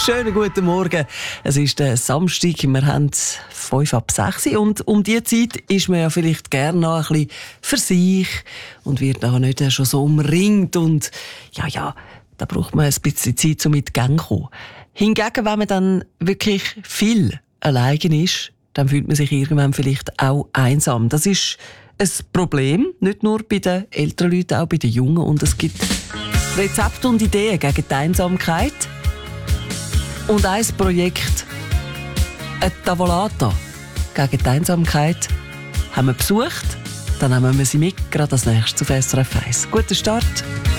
Schönen guten Morgen. Es ist der Samstag, wir haben 5:05 und um diese Zeit ist man ja vielleicht gerne noch ein bisschen für sich und wird da nicht schon so umringt und ja, da braucht man ein bisschen Zeit, um mit Gang zu kommen. Hingegen, wenn man dann wirklich viel alleine ist, dann fühlt man sich irgendwann vielleicht auch einsam. Das ist ein Problem, nicht nur bei den älteren Leuten, auch bei den Jungen. Und es gibt Rezepte und Ideen gegen die Einsamkeit. Und ein Projekt, eine Tavolata gegen die Einsamkeit, haben wir besucht. Dann nehmen wir sie mit, gerade als nächstes auf SRF 1. Guten Start!